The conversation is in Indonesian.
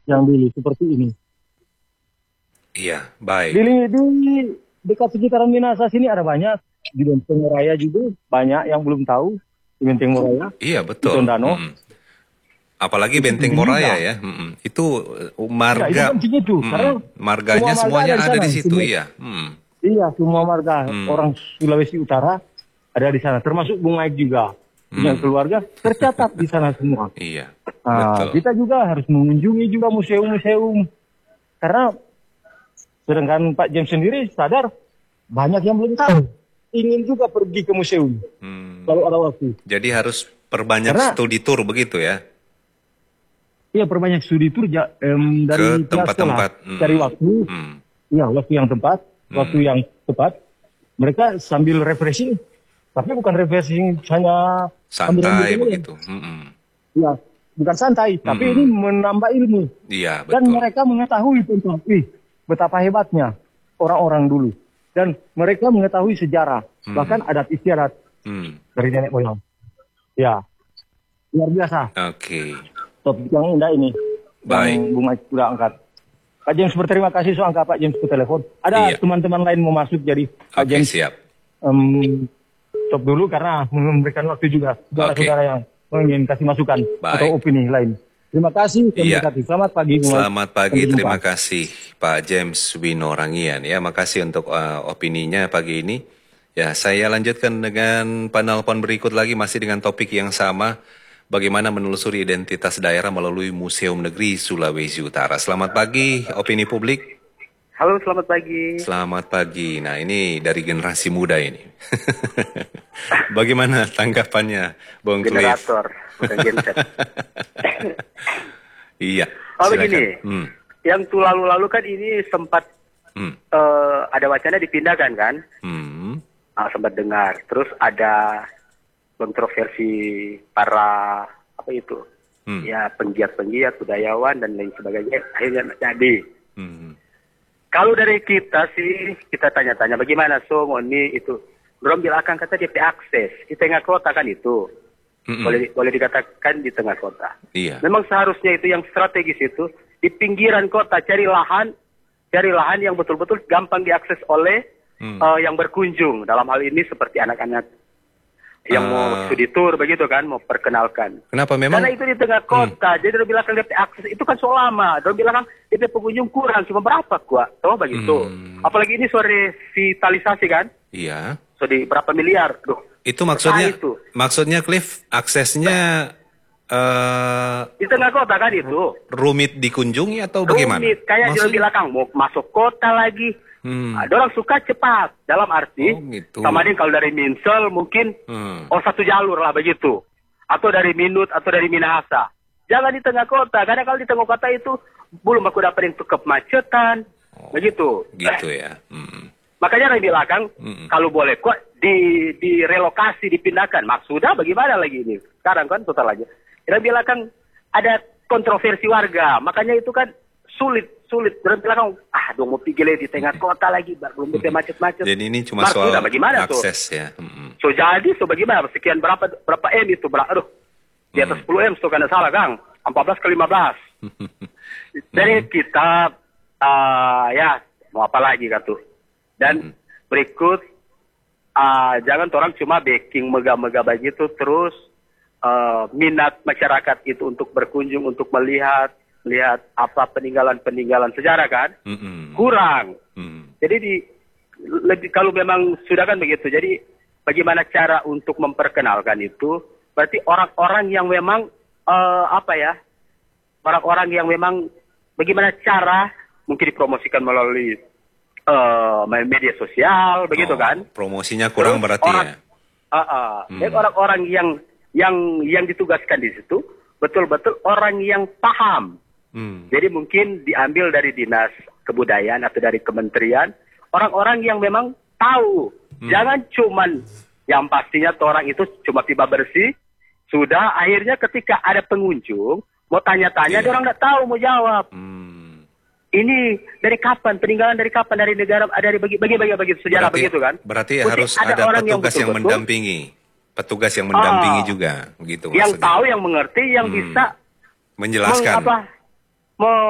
yang dulu seperti ini. Iya, baik. Di dekat sekitaran Minasa sini ada banyak, di Benteng Raya juga banyak yang belum tahu di Benteng Moraya. Iya, Di betul. Tondano. Apalagi Itu Benteng penting Moraya juga. ya. Itu Ya, itu marga, penting itu. Karena marganya semua marga semuanya ada di ada sana. di situ, iya. Iya, semua marga orang Sulawesi Utara ada di sana. Termasuk Bung Aik juga. Punya keluarga tercatat di sana semua. Iya, Nah, betul. kita juga harus mengunjungi juga museum-museum. Karena sedangkan Pak James sendiri sadar banyak yang belum tahu. Ingin juga pergi ke museum kalau ada waktu. Jadi harus perbanyak Karena studi tour begitu ya, iya perbanyak studi tour ke dari pihak sekolah. tempat-tempat. Cari waktu, ya waktu yang tepat, waktu yang tepat. Mereka sambil refreshing, tapi bukan refreshing hanya Santai ambil-ambil. begitu. Ya, bukan santai, tapi ini menambah ilmu. Iya, Dan betul. mereka mengetahui tentang, betapa hebatnya orang-orang dulu. Dan mereka mengetahui sejarah, bahkan adat istiadat dari nenek moyang. Ya, luar biasa. Oke. Topik yang indah ini, Baik. yang Bung Mike sudah angkat. Pak James berterima kasih sudah angkat Pak James ke telepon. Ada Iya. teman-teman lain mau masuk, jadi Pak Oke, James siap. stop dulu karena memberikan waktu juga saudara-saudara yang ingin kasih masukan Baik. atau opini lain. Terima kasih. Iya. Selamat pagi. Bung Mike. Selamat pagi, Sampai jumpa. terima kasih Pak James Winorangian ya. Makasih untuk opininya pagi ini. Ya, saya lanjutkan dengan penelpon berikut lagi masih dengan topik yang sama. Bagaimana menelusuri identitas daerah melalui Museum Negeri Sulawesi Utara. Selamat pagi, opini publik. Halo, selamat pagi. Selamat pagi. Nah, ini dari generasi muda ini. Bagaimana tanggapannya, Bung Cliff? Generator, bukan genset. Iya. Oh silakan. begini, yang tuh lalu-lalu kan ini sempat ada wacana dipindahkan kan? Sempat dengar. Terus ada kontroversi para apa itu? Ya penggiat-penggiat, budayawan dan lain sebagainya. Akhirnya jadi. Kalau dari kita sih, kita tanya-tanya bagaimana ini itu. Belum bilang kata DP akses di tengah kota kan itu. Boleh dikatakan di tengah kota. Iya. Memang seharusnya itu yang strategis itu di pinggiran kota, cari lahan yang betul-betul gampang diakses oleh yang berkunjung. Dalam hal ini seperti anak-anak yang mau studi tour begitu kan, mau perkenalkan. Kenapa memang? Karena itu di tengah kota, jadi dia bilang DP akses itu kan so lama. Dia bilang DP pengunjung kurang cuma berapa kuat, toh begitu. Apalagi ini sore revitalisasi kan? Iya. So di berapa miliar, Itu maksudnya Cliff aksesnya di tengah kota kan itu. rumit dikunjungi atau bagaimana? Rumit, kayak di belakang mau masuk kota lagi. Orang suka cepat, dalam arti gitu. sama dia kalau dari Minsel mungkin satu jalur lah begitu, atau dari Minut atau dari Minahasa. Jangan di tengah kota, karena kalau di tengah kota itu belum aku dapat yang kemacetan, begitu. Gitu ya. Makanya dari belakang kalau boleh kok direlokasi, dipindahkan. Maksudnya bagaimana lagi ini? Sekarang kan total aja. Dari belakang ada kontroversi warga, makanya itu kan sulit. Dari belakang, mau pergi di tengah kota lagi, belum bisa macet-macet. Jadi ini cuma soal akses ya. So bagaimana? Sekian berapa M itu? Di atas 10 M, so kan salah Kang. 14 ke 15. Dari kita, mau apa lagi kan tuh. Dan berikut, jangan orang cuma backing megah-megah begitu, terus minat masyarakat itu untuk berkunjung, untuk melihat apa peninggalan sejarah kan, kurang. Jadi kalau memang sudah kan begitu, jadi bagaimana cara untuk memperkenalkan itu, berarti orang-orang yang memang orang-orang yang memang bagaimana cara mungkin dipromosikan melalui media sosial, begitu kan? Promosinya kurang. Terus berarti dan orang-orang yang ditugaskan di situ betul-betul orang yang paham. Jadi mungkin diambil dari dinas kebudayaan atau dari kementerian, orang-orang yang memang tahu. Jangan cuman yang pastinya orang itu cuma tiba bersih, sudah akhirnya ketika ada pengunjung mau tanya-tanya, dia orang nggak tahu mau jawab. Ini dari kapan, peninggalan dari kapan, dari negara, dari bagi sejarah begitu kan? Berarti harus ada petugas yang mendampingi. Petugas yang mendampingi juga, begitu yang maksudnya. Tahu, yang mengerti, yang bisa menjelaskan.